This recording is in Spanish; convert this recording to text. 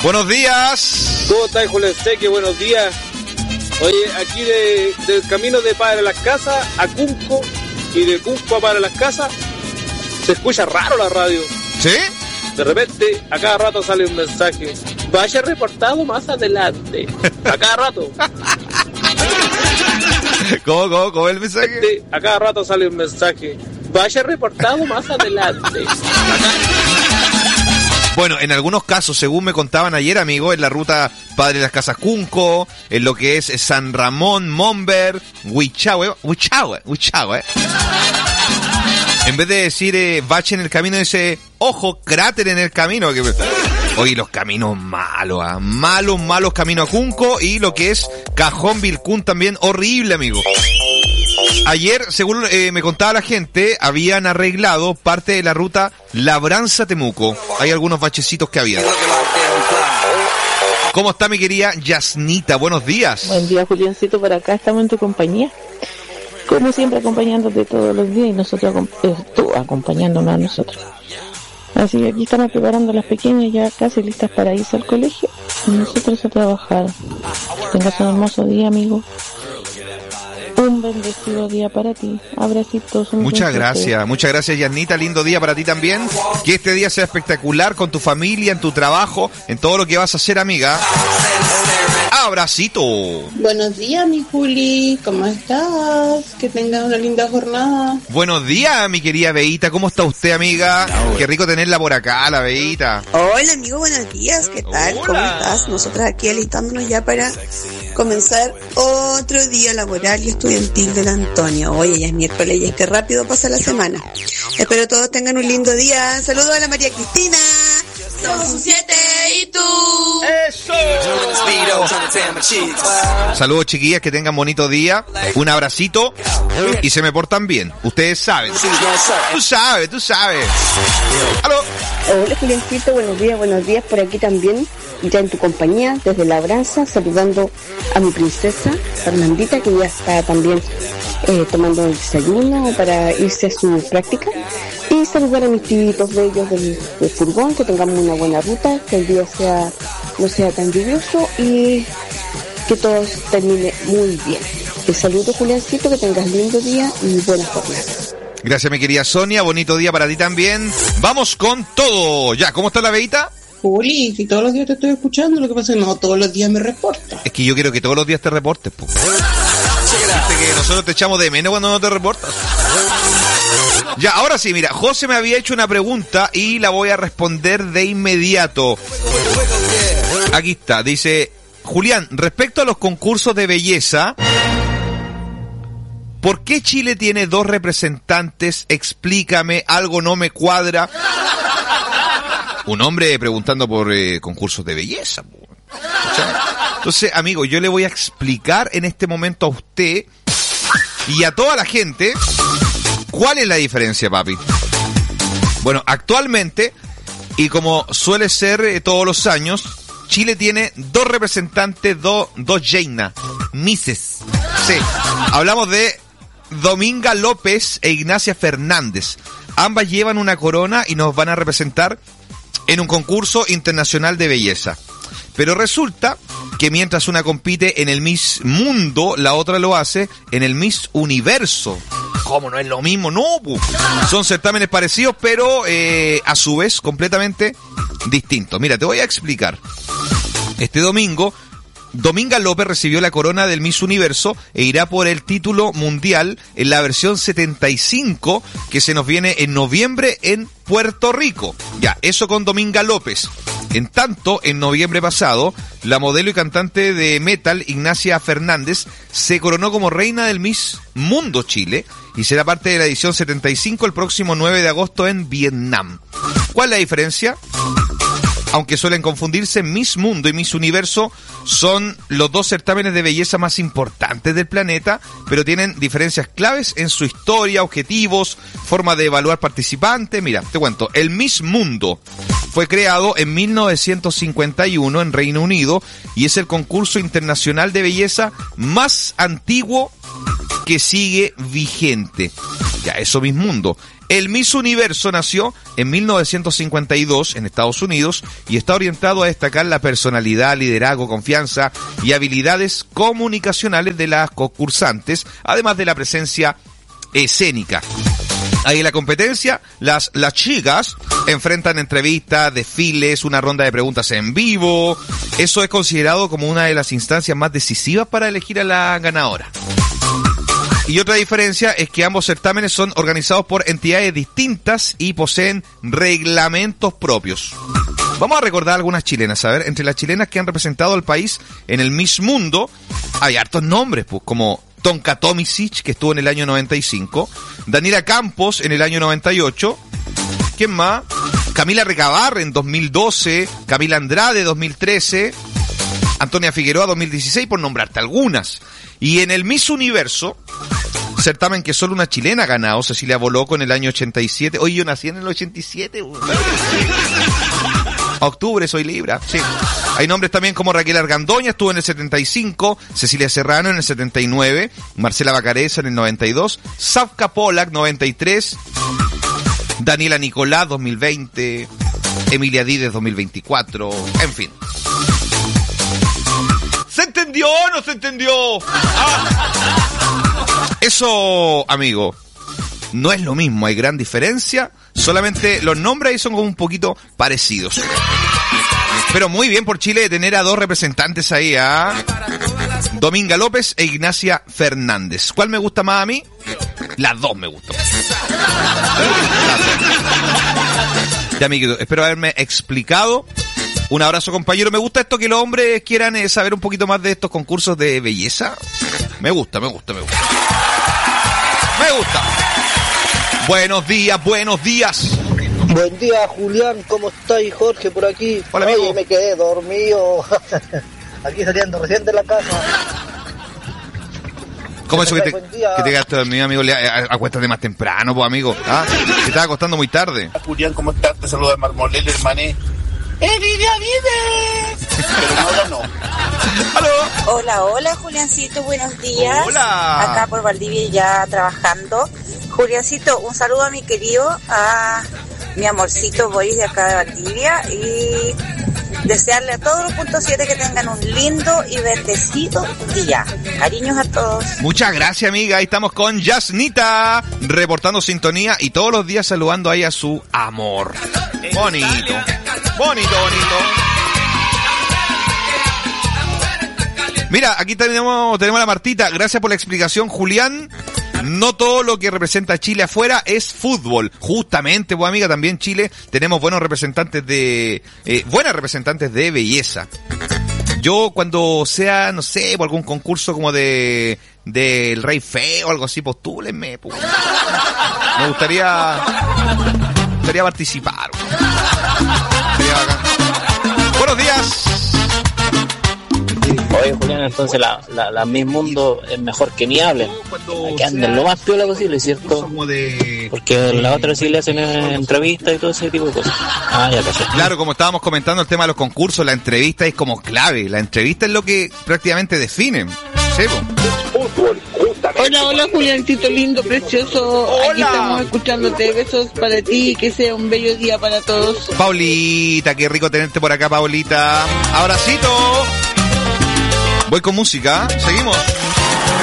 Buenos días. ¿Cómo estás, Julio Seque? Buenos días. Oye, aquí del camino de Padre Las Casas a Cunco y de Cunco a Padre Las Casas se escucha raro la radio. ¿Sí? De repente, a cada rato sale un mensaje. Vaya reportado más adelante. A cada rato. ¿Cómo el mensaje? A cada rato sale un mensaje. Vaya reportado más adelante. Bueno, en algunos casos, según me contaban ayer, amigo, en la ruta Padre Las Casas Cunco, en lo que es San Ramón, Momber, Huichahue. En vez de decir bache en el camino, dice, ojo, cráter en el camino. Oye, los caminos malos, malos caminos a Cunco, y lo que es Cajón Vilcún también, horrible, amigo. Ayer, según me contaba la gente, habían arreglado parte de la ruta Labranza-Temuco. Hay algunos bachecitos que había. ¿Cómo está mi querida Yasnita? Buenos días. Buen día, Juliancito, por acá estamos en tu compañía. Como siempre, acompañándote todos los días y nosotros tú acompañándonos a nosotros. Así que aquí estamos preparando a las pequeñas ya casi listas para irse al colegio y nosotros a trabajar. Que tengas un hermoso día, amigo. Un bendecido día para ti. Abracitos. Muchas gracias, Yasnita. Lindo día para ti también. Que este día sea espectacular con tu familia, en tu trabajo, en todo lo que vas a hacer, amiga. Abracito. Buenos días, mi Juli. ¿Cómo estás? Que tengas una linda jornada. Buenos días, mi querida Beita. ¿Cómo está usted, amiga? Qué rico tenerla por acá, la Beita. Hola, amigo. Buenos días. ¿Qué tal? Hola. ¿Cómo estás? Nosotras aquí alistándonos ya para comenzar otro día laboral y estudiantil del Antonio. Oye, ya es miércoles y es que rápido pasa la semana. Espero todos tengan un lindo día. Saludos a la María Cristina. Somos un 7 y tú. ¡Eso! Saludos, chiquillas, que tengan bonito día. Un abracito y se me portan bien. Ustedes saben. Tú sabes. ¡Aló! Hola, Juliancito, buenos días por aquí también, ya en tu compañía, desde Labranza, saludando a mi princesa Fernandita, que ya está también tomando el desayuno para irse a su práctica, y saludar a mis tibitos bellos del furgón, que tengamos una buena ruta, que el día no sea tan lluvioso y que todo termine muy bien. Te saludo, Juliancito, que tengas lindo día y buenas jornadas. Gracias, mi querida Sonia. Bonito día para ti también. Vamos con todo. Ya, ¿cómo está la Beita? Juli, si todos los días te estoy escuchando, lo que pasa es que no todos los días me reportas. Es que yo quiero que todos los días te reportes, po. Viste que nosotros te echamos de menos cuando no te reportas. Ya, ahora sí, mira, José me había hecho una pregunta y la voy a responder de inmediato. Aquí está, dice, Julián, respecto a los concursos de belleza, ¿por qué Chile tiene 2 representantes? Explícame, algo no me cuadra. Un hombre preguntando por concursos de belleza. Entonces, amigo, yo le voy a explicar en este momento a usted y a toda la gente cuál es la diferencia, papi. Bueno, actualmente, y como suele ser todos los años, Chile tiene 2 representantes, dos Jaina, Misses. Sí, hablamos de Dominga López e Ignacia Fernández. Ambas llevan una corona y nos van a representar en un concurso internacional de belleza. Pero resulta que mientras una compite en el Miss Mundo, la otra lo hace en el Miss Universo. ¿Cómo no es lo mismo? No, son certámenes parecidos, pero a su vez completamente distintos. Mira, te voy a explicar. Este domingo, Dominga López recibió la corona del Miss Universo e irá por el título mundial en la versión 75 que se nos viene en noviembre en Puerto Rico. Ya, eso con Dominga López. En tanto, en noviembre pasado, la modelo y cantante de metal Ignacia Fernández se coronó como reina del Miss Mundo Chile y será parte de la edición 75 el próximo 9 de agosto en Vietnam. ¿Cuál es la diferencia? Aunque suelen confundirse, Miss Mundo y Miss Universo son los 2 certámenes de belleza más importantes del planeta, pero tienen diferencias claves en su historia, objetivos, forma de evaluar participantes. Mira, te cuento, el Miss Mundo fue creado en 1951 en Reino Unido y es el concurso internacional de belleza más antiguo que sigue vigente. Ya, eso Miss Mundo. El Miss Universo nació en 1952 en Estados Unidos y está orientado a destacar la personalidad, liderazgo, confianza y habilidades comunicacionales de las concursantes, además de la presencia escénica. Ahí en la competencia, las chicas enfrentan entrevistas, desfiles, una ronda de preguntas en vivo. Eso es considerado como una de las instancias más decisivas para elegir a la ganadora. Y otra diferencia es que ambos certámenes son organizados por entidades distintas y poseen reglamentos propios. Vamos a recordar algunas chilenas. A ver, entre las chilenas que han representado al país en el Miss Mundo, hay hartos nombres, pues, como Tonka Tomisic, que estuvo en el año 95, Daniela Campos en el año 98, ¿quién más? Camila Recabarre en 2012, Camila Andrade 2013, Antonia Figueroa 2016, por nombrarte algunas. Y en el Miss Universo, certamen que solo una chilena ha ganado, Cecilia Boloco en el año 87. Oye, yo nací en el 87. Octubre, soy Libra, sí. Hay nombres también como Raquel Argandoña, estuvo en el 75, Cecilia Serrano en el 79, Marcela Bacareza en el 92, Safka Polak 93, Daniela Nicolás 2020, Emilia Díez 2024, en fin. ¿Se entendió o no se entendió? Eso, amigo, no es lo mismo, hay gran diferencia. Solamente los nombres ahí son como un poquito parecidos. Pero muy bien por Chile de tener a dos representantes ahí, Dominga López e Ignacia Fernández. ¿Cuál me gusta más a mí? Las dos me gustan. Ya, amiguito, espero haberme explicado. Un abrazo, compañero. Me gusta esto que los hombres quieran saber un poquito más de estos concursos de belleza. Me gusta. Me gusta. Buenos días. Buen día, Julián. ¿Cómo estáis? Jorge, por aquí. Hola, amigo. Oye, me quedé dormido. Aquí saliendo recién de la casa. ¿Cómo eso que te quedaste dormido, amigo? Acuéstate más temprano, pues, amigo. Te estaba acostando muy tarde. Julián, ¿cómo estás? Te saluda Marmolel, hermané. Pero no. ¡Aló! Hola, Juliancito, buenos días. Hola. Acá por Valdivia ya trabajando. Juliancito, un saludo a mi querido, a mi amorcito Boris de acá de Valdivia, y desearle a todos los .7 que tengan un lindo y bendecido día. Cariños a todos. Muchas gracias, amiga. Ahí estamos con Yasnita, reportando sintonía y todos los días saludando ahí a su amor. Bonito. Mira, aquí tenemos a la Martita. Gracias por la explicación, Julián. No todo lo que representa a Chile afuera es fútbol. Justamente, pues, amiga, también Chile tenemos buenas representantes de belleza. Yo cuando sea, no sé, por algún concurso como del Rey Feo o algo así, postúlenme, pues. Me gustaría participar. Buenos días. Oye, Julián, entonces la Miss Mundo es mejor que ni hablen. Que anden lo más piola posible, ¿cierto? Porque la otra sí le hacen entrevistas y todo ese tipo de cosas. Ya caché. Claro, como estábamos comentando el tema de los concursos, la entrevista es como clave. La entrevista es lo que prácticamente define. ¿Sí, Fútbol, justamente. Hola, Juliancito lindo, precioso. Hola. Aquí estamos escuchándote. Besos para ti, que sea un bello día para todos. Paulita, qué rico tenerte por acá, Paulita. Abracito. Voy con música, seguimos.